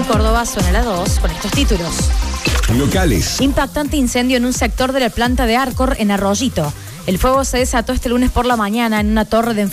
en Córdoba suena la 2 con estos títulos. Locales. Impactante incendio en un sector de la planta de Arcor en Arroyito. El fuego se desató este lunes por la mañana en una torre de